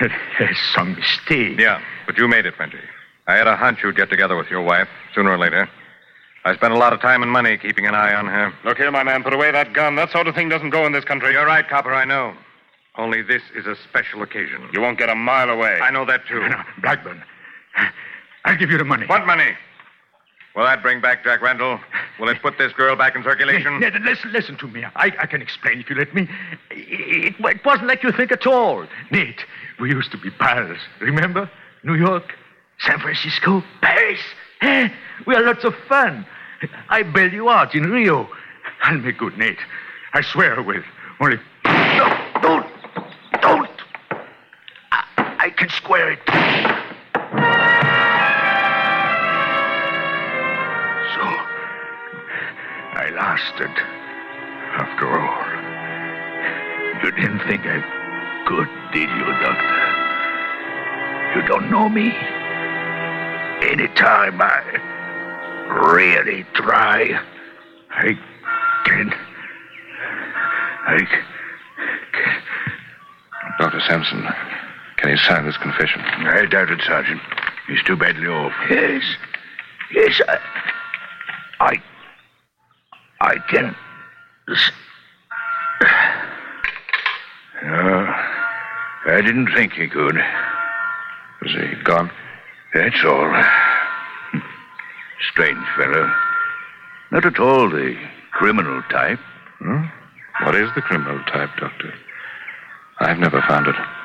Some mistake. Yeah, but you made it, Benji. I had a hunch you'd get together with your wife, sooner or later. I spent a lot of time and money keeping an eye on her. Look here, my man, put away that gun. That sort of thing doesn't go in this country. You're right, Copper, I know. Only this is a special occasion. You won't get a mile away. I know that, too. No, Blackburn. I'll give you the money. What money? Will that bring back Jack Randall? Will it put this girl back in circulation? Listen to me. I can explain if you let me. It wasn't like you think at all. Nate, we used to be pals. Remember? New York, San Francisco, Paris. We had lots of fun. I bail you out in Rio. I'll make good, Nate. I swear I will. Only... No, don't. I can square it. I lasted, after all. You didn't think I could, did you, Doctor? You don't know me? Anytime I really try, I can... Dr. Sampson, can you sign this confession? I doubt it, Sergeant. He's too badly off. Yes, I can... No, I didn't think he could. Is he gone? That's all. Strange fellow. Not at all the criminal type. What is the criminal type, Doctor? I've never found it.